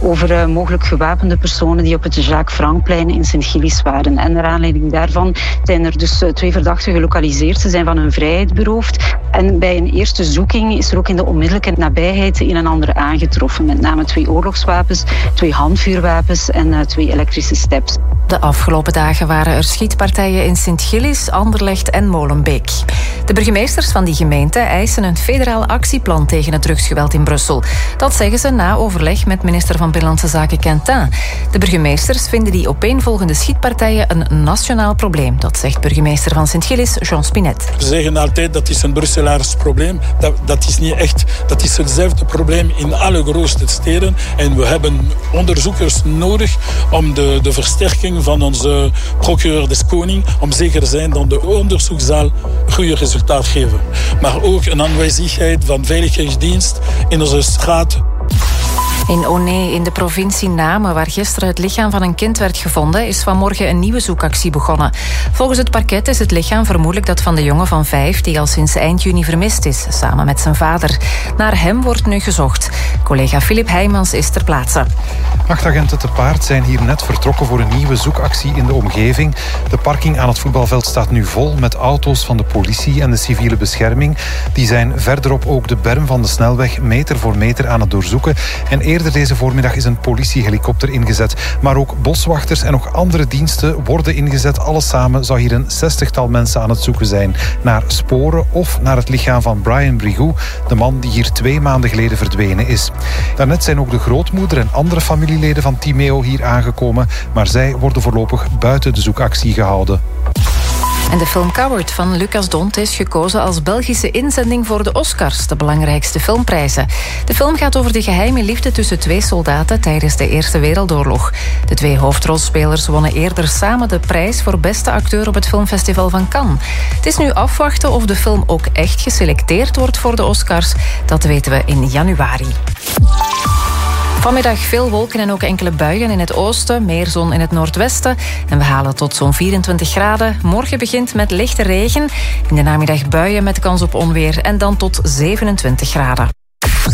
over mogelijk gewapende personen die op het Jacques Francplein in Sint-Gilles waren. En naar aanleiding daarvan zijn er dus 2 verdachten gelokaliseerd. Ze zijn van hun vrijheid beroofd. En bij een eerste zoeking is er ook in de onmiddellijke nabijheid een en ander aangetroffen. Met name 2 oorlogswapens, 2 handvuurwapens en 2 elektrische steps. De afgelopen dagen waren er schietpartijen in Sint-Gilles, Anderlecht en Molenbeek. De burgemeesters van die gemeenten eisen een federaal actieplan tegen het drugsgeweld in Brussel. Dat zeggen ze na overleg met minister van Binnenlandse Zaken Quentin. De burgemeesters vinden die opeenvolgende schietpartijen een nationaal probleem. Dat zegt burgemeester van Sint-Gilles, Jean Spinet. We zeggen altijd dat is een Brusselaars probleem. Dat is niet echt. Dat is hetzelfde probleem in alle grootste steden. En we hebben onderzoekers nodig om de versterking van onze procureur des Koning, om zeker te zijn dat de onderzoekzaal een goede resultaat geven. Maar ook een aanwezigheid van veiligheidsdienst in onze straat. In Aunay in de provincie Namen, waar gisteren het lichaam van een kind werd gevonden, is vanmorgen een nieuwe zoekactie begonnen. Volgens het parket is het lichaam vermoedelijk dat van de jongen van 5 die al sinds eind juni vermist is, samen met zijn vader. Naar hem wordt nu gezocht. Collega Filip Heijmans is ter plaatse. 8 agenten te paard zijn hier net vertrokken voor een nieuwe zoekactie in de omgeving. De parking aan het voetbalveld staat nu vol met auto's van de politie en de civiele bescherming. Die zijn verderop ook de berm van de snelweg meter voor meter aan het doorzoeken. En eerder deze voormiddag is een politiehelikopter ingezet. Maar ook boswachters en nog andere diensten worden ingezet. Alles samen zou hier een 60-tal mensen aan het zoeken zijn naar sporen of naar het lichaam van Brian Brigou, de man die hier 2 maanden geleden verdwenen is. Daarnet zijn ook de grootmoeder en andere familieleden van Timeo hier aangekomen, maar zij worden voorlopig buiten de zoekactie gehouden. En de film Coward van Lucas Dont is gekozen als Belgische inzending voor de Oscars, de belangrijkste filmprijzen. De film gaat over de geheime liefde tussen 2 soldaten tijdens de Eerste Wereldoorlog. De 2 hoofdrolspelers wonnen eerder samen de prijs voor beste acteur op het filmfestival van Cannes. Het is nu afwachten of de film ook echt geselecteerd wordt voor de Oscars. Dat weten we in januari. Vanmiddag veel wolken en ook enkele buien in het oosten, meer zon in het noordwesten. En we halen tot zo'n 24 graden. Morgen begint met lichte regen. In de namiddag buien met kans op onweer en dan tot 27 graden.